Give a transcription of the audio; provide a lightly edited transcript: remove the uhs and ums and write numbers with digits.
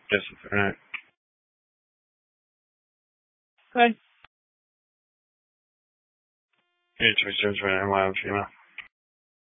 Guess it's alright. Hi. Hey, Twitch, right now, I'm female.